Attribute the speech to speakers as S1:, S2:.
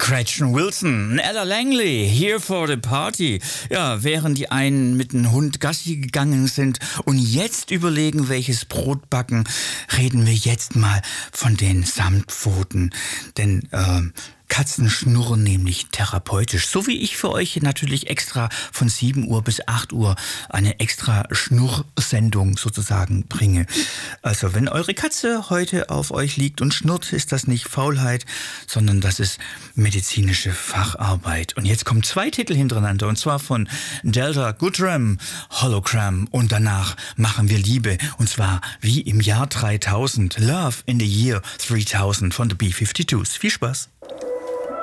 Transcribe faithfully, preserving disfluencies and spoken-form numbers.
S1: Gretchen Wilson, Ella Langley, Here for the Party. Ja, während die einen mit dem Hund Gassi gegangen sind und jetzt überlegen, welches Brot backen, reden wir jetzt mal von den Samtpfoten. Denn äh, Katzen schnurren nämlich therapeutisch. So wie ich für euch natürlich extra von sieben Uhr bis acht Uhr eine extra Schnurrsendung sozusagen bringe. Also wenn eure Katze heute auf euch liegt und schnurrt, ist das nicht Faulheit, sondern das ist medizinische Facharbeit. Und jetzt kommen zwei Titel hintereinander, und zwar von Delta Goodrem, Hologram, und danach machen wir Liebe, und zwar wie im Jahr dreitausend, Love in the Year dreitausend von The B fünfundfünfzig. Viel Spaß!